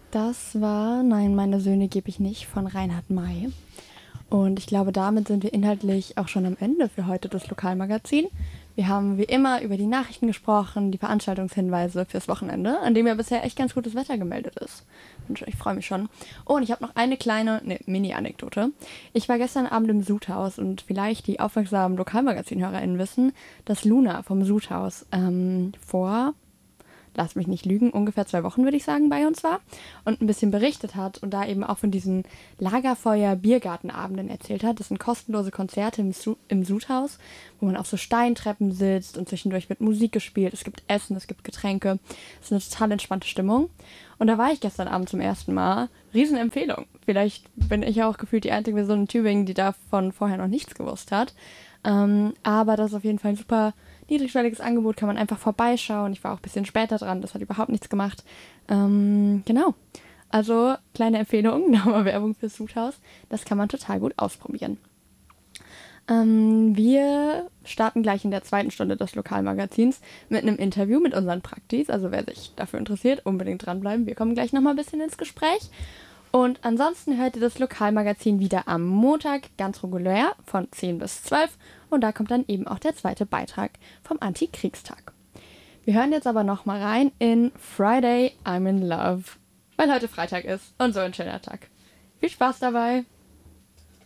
Das war Nein, meine Söhne gebe ich nicht von Reinhard May. Und ich glaube, damit sind wir inhaltlich auch schon am Ende für heute des Lokalmagazin. Wir haben wie immer über die Nachrichten gesprochen, die Veranstaltungshinweise fürs Wochenende, an dem ja bisher echt ganz gutes Wetter gemeldet ist. Und ich freue mich schon. Oh, und ich habe noch eine kleine, Mini-Anekdote. Ich war gestern Abend im Sudhaus und vielleicht die aufmerksamen Lokalmagazin-HörerInnen wissen, dass Luna vom Sudhaus vor, lass mich nicht lügen, ungefähr 2 Wochen, würde ich sagen, bei uns war und ein bisschen berichtet hat und da eben auch von diesen Lagerfeuer-Biergartenabenden erzählt hat. Das sind kostenlose Konzerte im Sudhaus, wo man auf so Steintreppen sitzt und zwischendurch wird Musik gespielt. Es gibt Essen, es gibt Getränke. Es ist eine total entspannte Stimmung. Und da war ich gestern Abend zum ersten Mal. Riesenempfehlung. Vielleicht bin ich auch gefühlt die einzige Person in Tübingen, die davon vorher noch nichts gewusst hat. Aber das ist auf jeden Fall ein super niedrigschwelliges Angebot, kann man einfach vorbeischauen. Ich war auch ein bisschen später dran, das hat überhaupt nichts gemacht. Genau. Also, kleine Empfehlung, nochmal Werbung fürs Sudhaus. Das kann man total gut ausprobieren. Wir starten gleich in der zweiten Stunde des Lokalmagazins mit einem Interview mit unseren Praktis. Also wer sich dafür interessiert, unbedingt dranbleiben. Wir kommen gleich nochmal ein bisschen ins Gespräch. Und ansonsten hört ihr das Lokalmagazin wieder am Montag ganz regulär von 10 bis 12. Und da kommt dann eben auch der zweite Beitrag vom Antikriegstag. Wir hören jetzt aber nochmal rein in Friday I'm in Love, weil heute Freitag ist und so ein schöner Tag. Viel Spaß dabei!